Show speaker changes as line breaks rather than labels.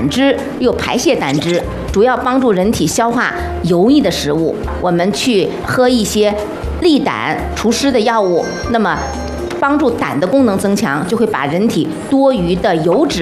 胆汁又排泄胆汁，主要帮助人体消化油腻的食物。我们去喝一些利胆除湿的药物，那么帮助胆的功能增强，就会把人体多余的油脂